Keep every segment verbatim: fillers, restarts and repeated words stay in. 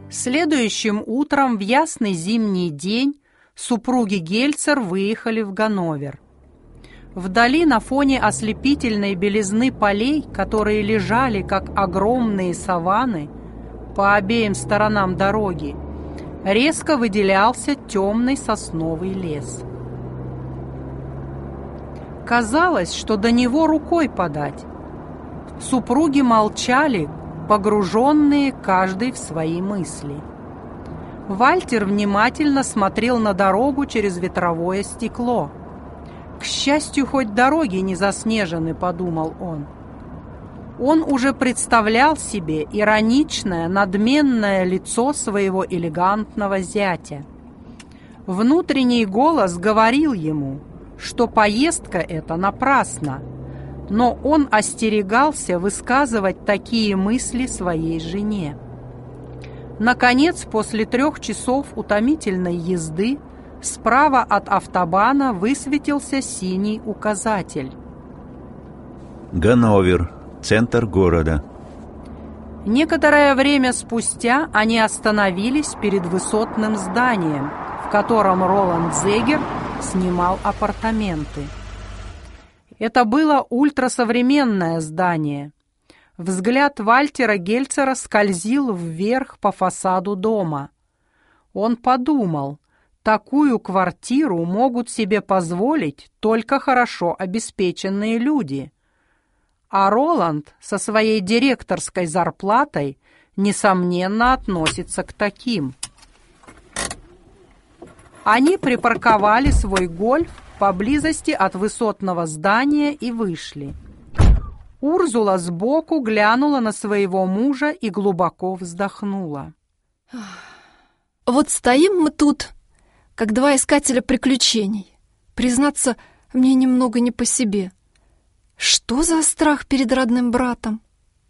Следующим утром в ясный зимний день супруги Гельцер выехали в Ганновер. Вдали, на фоне ослепительной белизны полей, которые лежали, как огромные саванны, по обеим сторонам дороги, резко выделялся темный сосновый лес. Казалось, что до него рукой подать. Супруги молчали, погруженные каждый в свои мысли. Вальтер внимательно смотрел на дорогу через ветровое стекло. «К счастью, хоть дороги не заснежены», — подумал он. Он уже представлял себе ироничное, надменное лицо своего элегантного зятя. Внутренний голос говорил ему, что поездка эта напрасна, но он остерегался высказывать такие мысли своей жене. Наконец, после трех часов утомительной езды, справа от автобана высветился синий указатель. Ганновер, центр города. Некоторое время спустя они остановились перед высотным зданием, в котором Роланд Зегер снимал апартаменты. Это было ультрасовременное здание. Взгляд Вальтера Гельцера скользил вверх по фасаду дома. Он подумал, такую квартиру могут себе позволить только хорошо обеспеченные люди. А Роланд со своей директорской зарплатой, несомненно, относится к таким. Они припарковали свой гольф поблизости от высотного здания и вышли. Урзула сбоку глянула на своего мужа и глубоко вздохнула. «Вот стоим мы тут, как два искателя приключений. Признаться, мне немного не по себе. Что за страх перед родным братом?»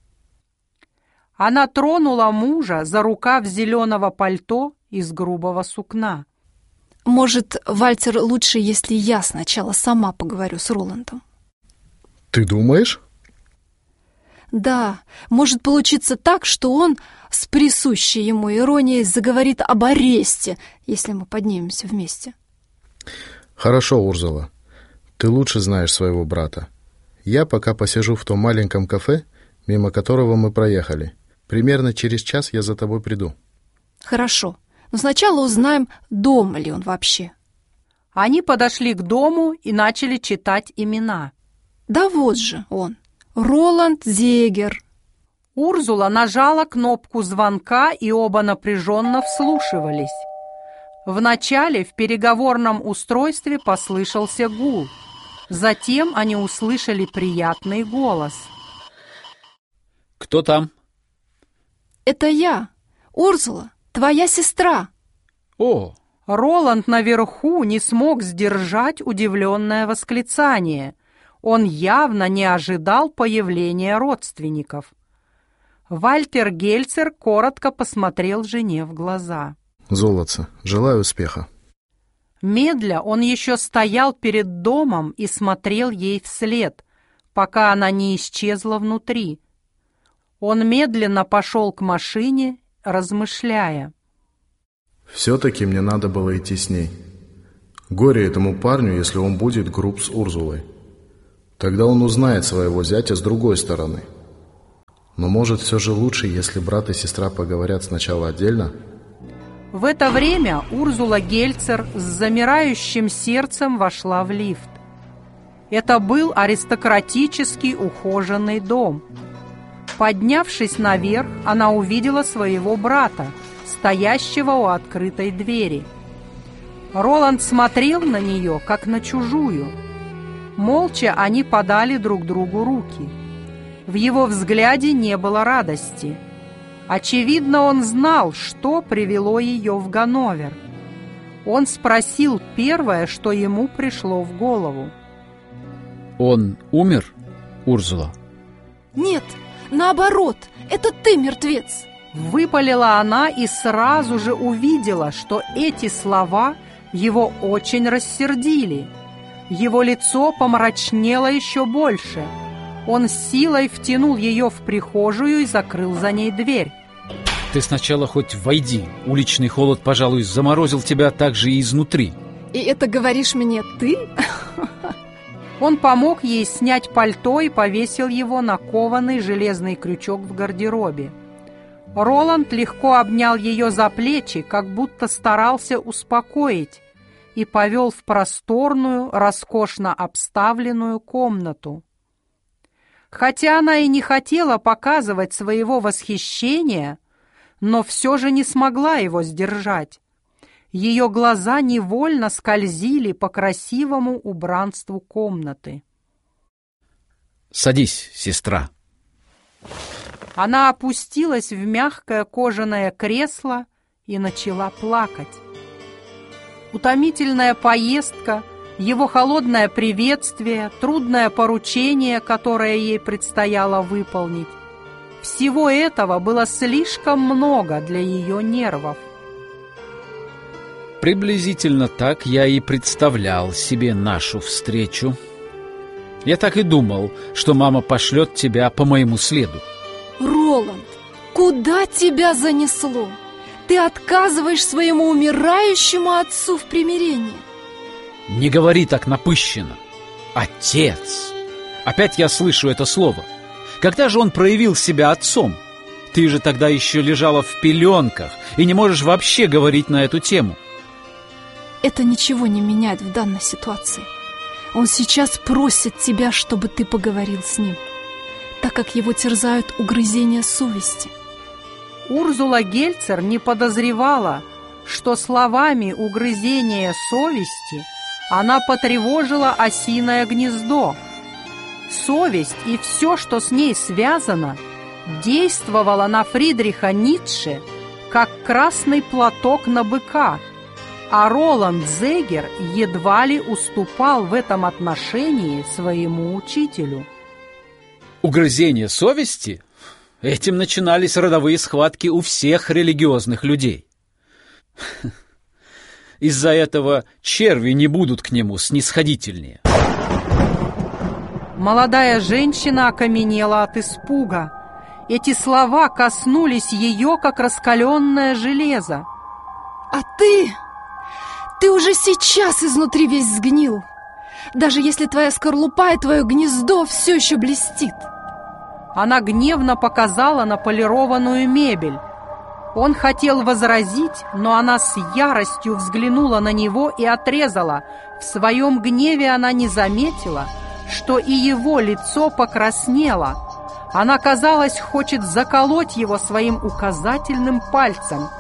Она тронула мужа за рукав зеленого пальто из грубого сукна. «Может, Вальтер, лучше, если я сначала сама поговорю с Роландом?» «Ты думаешь?» «Да, может получиться так, что он с присущей ему иронией заговорит об аресте, если мы поднимемся вместе». «Хорошо, Урзула, ты лучше знаешь своего брата. Я пока посижу в том маленьком кафе, мимо которого мы проехали. Примерно через час я за тобой приду». «Хорошо, но сначала узнаем, дома ли он вообще». Они подошли к дому и начали читать имена. «Да вот же он, Роланд Зегер». Урзула нажала кнопку звонка, и оба напряженно вслушивались. Вначале в переговорном устройстве послышался гул. Затем они услышали приятный голос. «Кто там?» «Это я, Урзула, твоя сестра». «О!» Роланд наверху не смог сдержать удивленное восклицание. Он явно не ожидал появления родственников. Вальтер Гельцер коротко посмотрел жене в глаза. «Золотце, желаю успеха». Медля он еще стоял перед домом и смотрел ей вслед, пока она не исчезла внутри. Он медленно пошел к машине, размышляя. «Все-таки мне надо было идти с ней. Горе этому парню, если он будет груб с Урзулой. Тогда он узнает своего зятя с другой стороны. Но может все же лучше, если брат и сестра поговорят сначала отдельно?» В это время Урзула Гельцер с замирающим сердцем вошла в лифт. Это был аристократический ухоженный дом. Поднявшись наверх, она увидела своего брата, стоящего у открытой двери. Роланд смотрел на нее, как на чужую. Молча они подали друг другу руки. В его взгляде не было радости. Очевидно, он знал, что привело ее в Ганновер. Он спросил первое, что ему пришло в голову. «Он умер, Урзула?» «Нет, наоборот, это ты мертвец!» Выпалила она и сразу же увидела, что эти слова его очень рассердили. Его лицо помрачнело еще больше. Он с силой втянул ее в прихожую и закрыл за ней дверь. Ты сначала хоть войди. Уличный холод, пожалуй, заморозил тебя так же и изнутри. И это говоришь мне ты? Он помог ей снять пальто и повесил его на кованый железный крючок в гардеробе. Роланд легко обнял ее за плечи, как будто старался успокоить, и повел в просторную, роскошно обставленную комнату. Хотя она и не хотела показывать своего восхищения, но все же не смогла его сдержать. Ее глаза невольно скользили по красивому убранству комнаты. Садись, сестра. Она опустилась в мягкое кожаное кресло и начала плакать. Утомительная поездка, его холодное приветствие, трудное поручение, которое ей предстояло выполнить, всего этого было слишком много для ее нервов. Приблизительно так я и представлял себе нашу встречу. Я так и думал, что мама пошлет тебя по моему следу. Роланд, куда тебя занесло? Ты отказываешь своему умирающему отцу в примирении. Не говори так напыщенно. Отец. Опять я слышу это слово. Когда же он проявил себя отцом? Ты же тогда еще лежала в пеленках и не можешь вообще говорить на эту тему. Это ничего не меняет в данной ситуации. Он сейчас просит тебя, чтобы ты поговорил с ним, так как его терзают угрызения совести. Урзула Гельцер не подозревала, что словами угрызения совести она потревожила осиное гнездо. Совесть и все, что с ней связано, действовала на Фридриха Ницше, как красный платок на быка, а Роланд Зегер едва ли уступал в этом отношении своему учителю. Угрызение совести? Этим начинались родовые схватки у всех религиозных людей. Из-за этого черви не будут к нему снисходительнее. Молодая женщина окаменела от испуга. Эти слова коснулись ее, как раскаленное железо. А ты... Ты уже сейчас изнутри весь сгнил. Даже если твоя скорлупа и твое гнездо все еще блестит. Она гневно показала на полированную мебель. Он хотел возразить, но она с яростью взглянула на него и отрезала. В своем гневе она не заметила, что и его лицо покраснело. Она, казалось, хочет заколоть его своим указательным пальцем.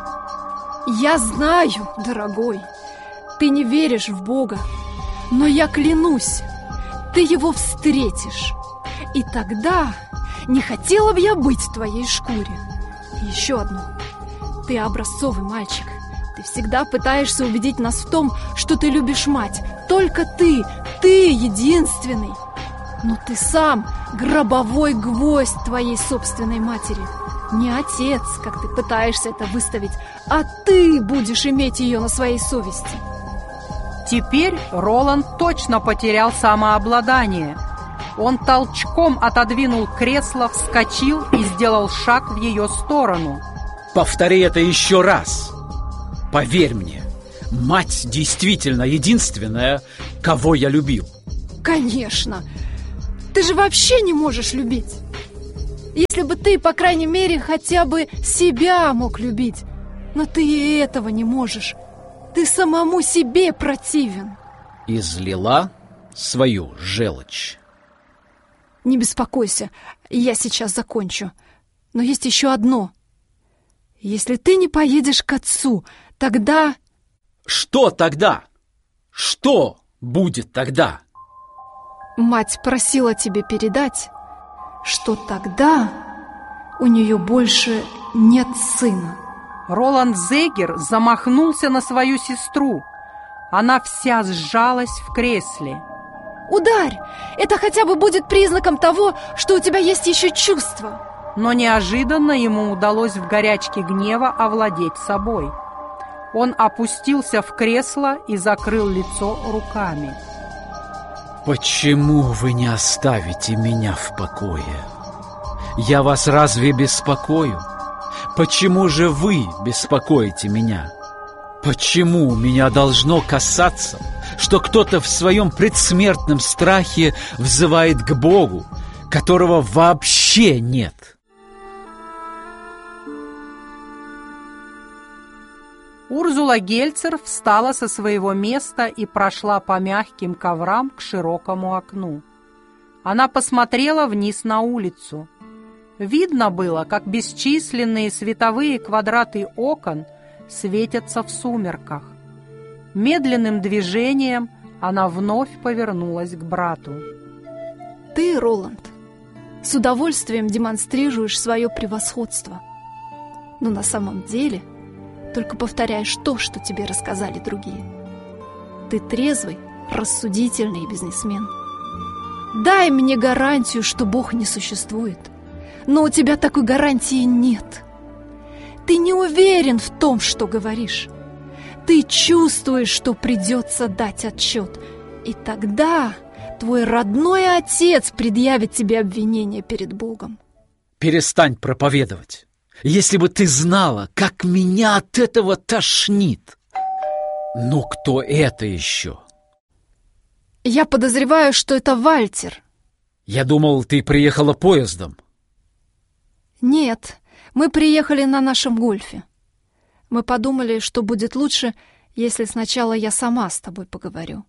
Я знаю, дорогой, ты не веришь в Бога, но я клянусь, ты его встретишь. И тогда не хотела бы я быть в твоей шкуре. И еще одно. Ты образцовый мальчик. Ты всегда пытаешься убедить нас в том, что ты любишь мать. Только ты, ты единственный. Но ты сам гробовой гвоздь твоей собственной матери. Не отец, как ты пытаешься это выставить, а ты будешь иметь ее на своей совести. Теперь Роланд точно потерял самообладание. Он толчком отодвинул кресло, вскочил и сделал шаг в ее сторону. Повтори это еще раз. Поверь мне, мать действительно единственная, кого я любил. Конечно. Ты же вообще не можешь любить. Если бы ты, по крайней мере, хотя бы себя мог любить. Но ты и этого не можешь. Ты самому себе противен. Излила свою желчь. Не беспокойся, я сейчас закончу. Но есть еще одно. Если ты не поедешь к отцу, тогда... Что тогда? Что будет тогда? Мать просила тебе передать, что тогда у нее больше нет сына. Роланд Зегер замахнулся на свою сестру. Она вся сжалась в кресле. Ударь! Это хотя бы будет признаком того, что у тебя есть еще чувства. Но неожиданно ему удалось в горячке гнева овладеть собой. Он опустился в кресло и закрыл лицо руками. Почему вы не оставите меня в покое? Я вас разве беспокою? Почему же вы беспокоите меня? Почему меня должно касаться, что кто-то в своем предсмертном страхе взывает к Богу, которого вообще нет? Урзула Гельцер встала со своего места и прошла по мягким коврам к широкому окну. Она посмотрела вниз на улицу. Видно было, как бесчисленные световые квадраты окон светятся в сумерках. Медленным движением она вновь повернулась к брату. Ты, Роланд, с удовольствием демонстрируешь свое превосходство. Но на самом деле только повторяешь то, что тебе рассказали другие. Ты трезвый, рассудительный бизнесмен. Дай мне гарантию, что Бог не существует. Но у тебя такой гарантии нет. Ты не уверен в том, что говоришь. Ты чувствуешь, что придется дать отчет. И тогда твой родной отец предъявит тебе обвинение перед Богом. Перестань проповедовать. Если бы ты знала, как меня от этого тошнит. Ну, кто это еще? Я подозреваю, что это Вальтер. Я думал, ты приехала поездом. Нет, мы приехали на нашем гольфе. Мы подумали, что будет лучше, если сначала я сама с тобой поговорю.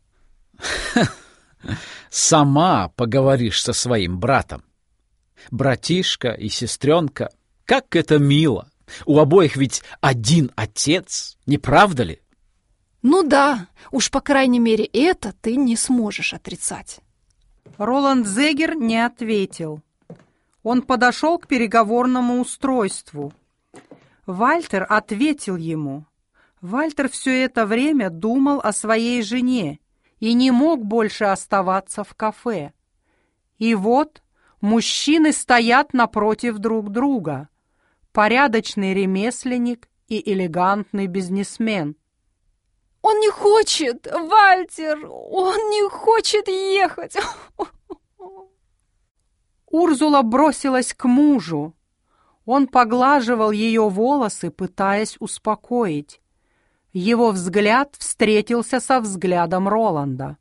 Сама поговоришь со своим братом. Братишка и сестренка, как это мило. У обоих ведь один отец, не правда ли? Ну да, уж по крайней мере это ты не сможешь отрицать. Роланд Зегер не ответил. Он подошел к переговорному устройству. Вальтер ответил ему. Вальтер все это время думал о своей жене и не мог больше оставаться в кафе. И вот мужчины стоят напротив друг друга. Порядочный ремесленник и элегантный бизнесмен. Он не хочет, Вальтер, он не хочет ехать. Урзула бросилась к мужу. Он поглаживал ее волосы, пытаясь успокоить. Его взгляд встретился со взглядом Роланда.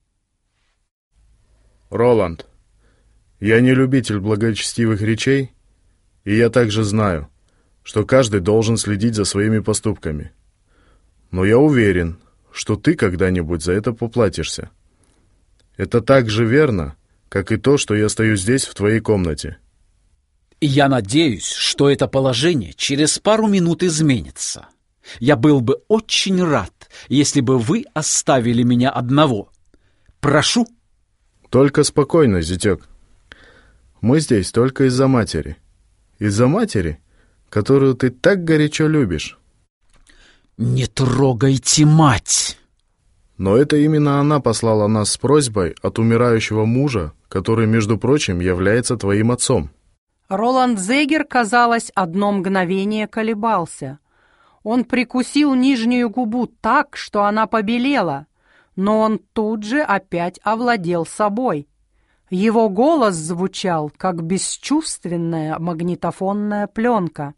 Роланд, я не любитель благочестивых речей, и я также знаю, что каждый должен следить за своими поступками. Но я уверен, что ты когда-нибудь за это поплатишься. Это так же верно, как и то, что я стою здесь, в твоей комнате. И я надеюсь, что это положение через пару минут изменится. Я был бы очень рад, если бы вы оставили меня одного. Прошу. Только спокойно, зятек. Мы здесь только из-за матери. Из-за матери, которую ты так горячо любишь. Не трогайте мать! Но это именно она послала нас с просьбой от умирающего мужа, который, между прочим, является твоим отцом. Роланд Зегер, казалось, одно мгновение колебался. Он прикусил нижнюю губу так, что она побелела, но он тут же опять овладел собой. Его голос звучал, как бесчувственная магнитофонная пленка.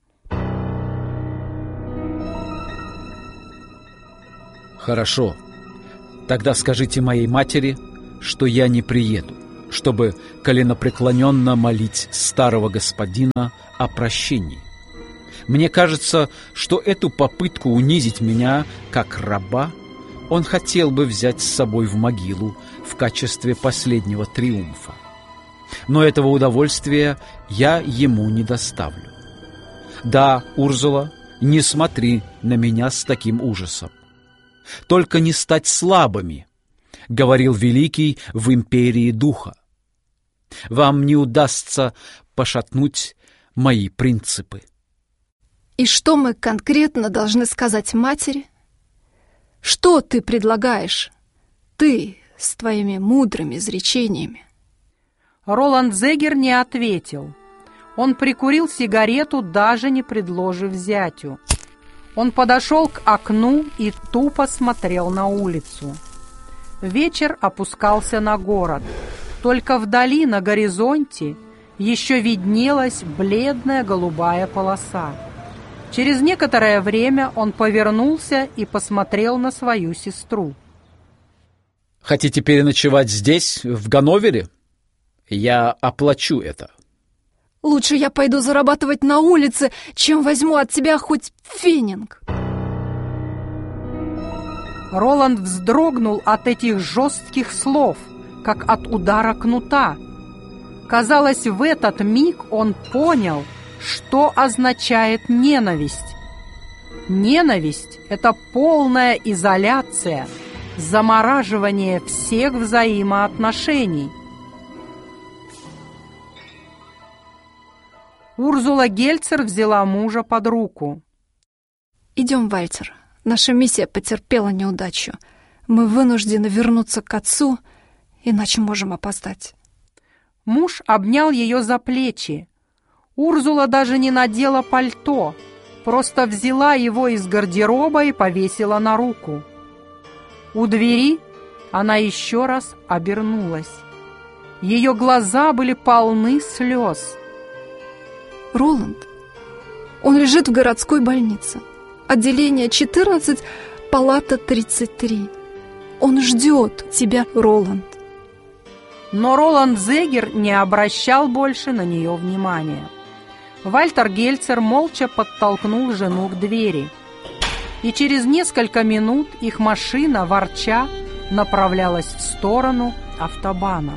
Хорошо. Тогда скажите моей матери, что я не приеду, чтобы коленопреклоненно молить старого господина о прощении. Мне кажется, что эту попытку унизить меня как раба он хотел бы взять с собой в могилу в качестве последнего триумфа. Но этого удовольствия я ему не доставлю. Да, Урзула, не смотри на меня с таким ужасом. Только не стать слабыми, говорил великий в империи духа. Вам не удастся пошатнуть мои принципы. И что мы конкретно должны сказать матери? Что ты предлагаешь? Ты с твоими мудрыми изречениями. Роланд Зегер не ответил. Он прикурил сигарету, даже не предложив зятю. Он подошел к окну и тупо смотрел на улицу. Вечер опускался на город. Только вдали, на горизонте, еще виднелась бледная голубая полоса. Через некоторое время он повернулся и посмотрел на свою сестру. Хотите переночевать здесь, в Ганновере? Я оплачу это. Лучше я пойду зарабатывать на улице, чем возьму от тебя хоть фенинг. Роланд вздрогнул от этих жестких слов, как от удара кнута. Казалось, в этот миг он понял, что означает ненависть. Ненависть — это полная изоляция, замораживание всех взаимоотношений. Урзула Гельцер взяла мужа под руку. «Идем, Вальтер. Наша миссия потерпела неудачу. Мы вынуждены вернуться к отцу, иначе можем опоздать». Муж обнял ее за плечи. Урзула даже не надела пальто, просто взяла его из гардероба и повесила на руку. У двери она еще раз обернулась. Ее глаза были полны слез. «Роланд, он лежит в городской больнице. Отделение четырнадцать, палата тридцать три. Он ждет тебя, Роланд». Но Роланд Зегер не обращал больше на нее внимания. Вальтер Гельцер молча подтолкнул жену к двери. И через несколько минут их машина, ворча, направлялась в сторону автобана.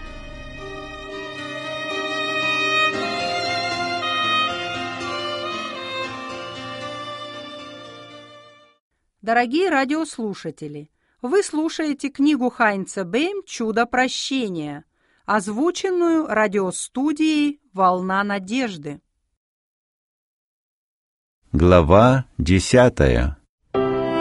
Дорогие радиослушатели, вы слушаете книгу Хайнца Бэйм «Чудо прощения», озвученную радиостудией «Волна надежды». Глава десятая.